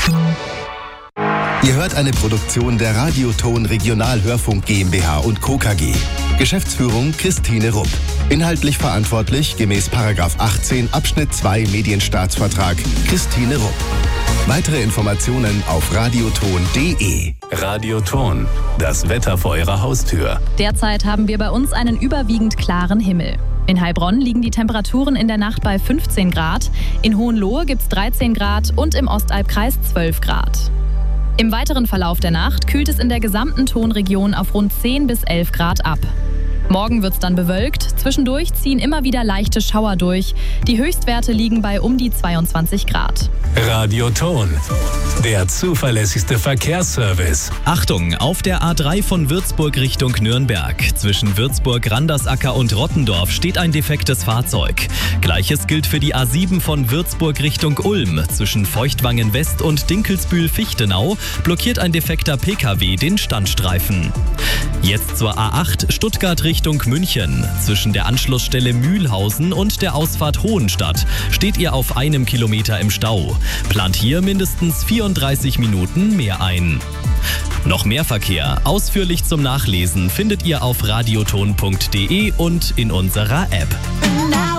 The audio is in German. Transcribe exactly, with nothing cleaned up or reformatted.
Ihr hört eine Produktion der Radioton Regionalhörfunk GmbH und Co. K G. Geschäftsführung Christine Rupp. Inhaltlich verantwortlich gemäß Paragraph achtzehn Abschnitt zwei Medienstaatsvertrag Christine Rupp. Weitere Informationen auf radioton punkt de. Radioton, das Wetter vor Ihrer Haustür. Derzeit haben wir bei uns einen überwiegend klaren Himmel. In Heilbronn liegen die Temperaturen in der Nacht bei fünfzehn Grad, in Hohenlohe gibt es dreizehn Grad und im Ostalbkreis zwölf Grad. Im weiteren Verlauf der Nacht kühlt es in der gesamten Tonregion auf rund zehn bis elf Grad ab. Morgen wird es dann bewölkt, zwischendurch ziehen immer wieder leichte Schauer durch. Die Höchstwerte liegen bei um die zweiundzwanzig Grad. Radioton, der zuverlässigste Verkehrsservice. Achtung, auf der A drei von Würzburg Richtung Nürnberg. Zwischen Würzburg, Randersacker und Rottendorf steht ein defektes Fahrzeug. Gleiches gilt für die A sieben von Würzburg Richtung Ulm. Zwischen Feuchtwangen West und Dinkelsbühl-Fichtenau blockiert ein defekter P K W den Standstreifen. Jetzt zur A acht Stuttgart Richtung München. Zwischen der Anschlussstelle Mühlhausen und der Ausfahrt Hohenstadt steht ihr auf einem Kilometer im Stau. Plant hier mindestens vierunddreißig Minuten mehr ein. Noch mehr Verkehr, ausführlich zum Nachlesen, findet ihr auf radioton punkt de und in unserer App.